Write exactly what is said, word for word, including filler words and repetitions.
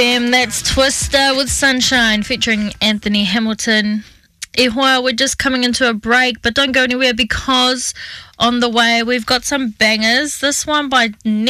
Um, that's Twister with Sunshine featuring Anthony Hamilton. Ehua, we're just coming into a break, but don't go anywhere because on the way we've got some bangers. This one by